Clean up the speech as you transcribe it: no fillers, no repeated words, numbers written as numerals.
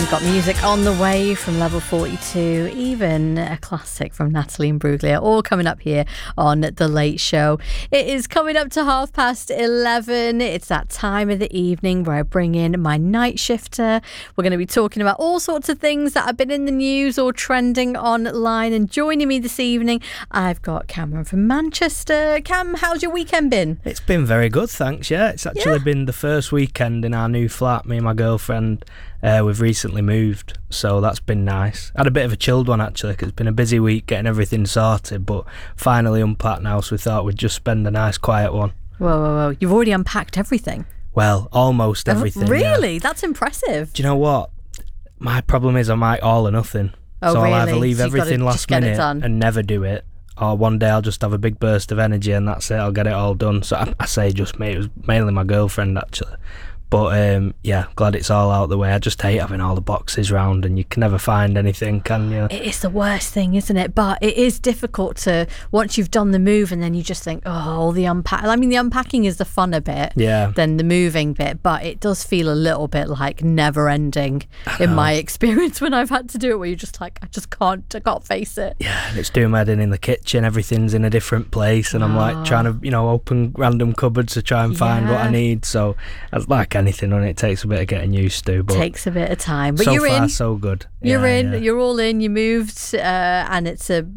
We've got music on the way from Level 42, even a classic from Natalie Imbruglia, all coming up here on The Late Show. It is coming up to 11:30. It's that time of the evening where I bring in my night shifter. We're going to be talking about all sorts of things that have been in the news or trending online. And joining me this evening, I've got Cameron from Manchester. Cam, how's your weekend been? It's been very good, thanks. Yeah, it's actually been the first weekend in our new flat. Me and my girlfriend, we've recently moved, so that's been nice. Had a bit of a chilled one actually, because it's been a busy week getting everything sorted, but finally unpacked now, so we thought we'd just spend a nice quiet one. Whoa. You've already unpacked everything? Well, almost everything. Really? Yeah. That's impressive. Do you know what? My problem is I might all or nothing. Oh, so really? I'll either leave So everything last minute and never do it, or one day I'll just have a big burst of energy and that's it, I'll get it all done. So I say just me, it was mainly my girlfriend actually. But yeah, glad it's all out the way. I just hate having all the boxes round and you can never find anything, can you? It is the worst thing, isn't it? But it is difficult to, once you've done the move and then you just think, oh, the unpacking is the funner bit than the moving bit, but it does feel a little bit like never ending in my experience when I've had to do it, where you're just like, I can't face it. Yeah, and it's doing my head in the kitchen, everything's in a different place and I'm like trying to, open random cupboards to try and find what I need. So it's like anything on it, takes a bit of getting used to, but takes a bit of time. But so you're far in. so good. You're in. You're all in. You moved, and it's a